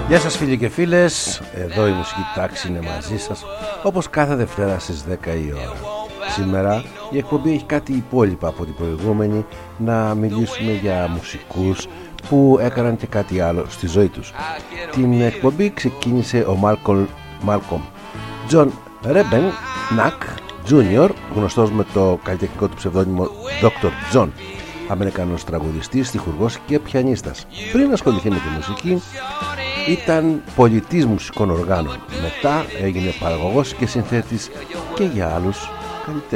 Γεια σας φίλοι και φίλες, εδώ η Μουσική Τάξη είναι μαζί σας όπως κάθε Δευτέρα στις 10 η ώρα. Σήμερα η εκπομπή έχει κάτι υπόλοιπα από την προηγούμενη, να μιλήσουμε για μουσικούς που έκαναν και κάτι άλλο στη ζωή τους. Την εκπομπή ξεκίνησε ο Μάλκομ Τζον Ρέμπενακ Jr., γνωστός με το καλλιτεχνικό του ψευδόνυμο Dr. John, Αμερικανός τραγουδιστής, στιχουργός και πιανίστας. Πριν ασχοληθεί με τη μουσική ήταν πολιτής μουσικών οργάνων. Μετά έγινε παραγωγός και συνθέτης και για άλλους καλλιτέχνες.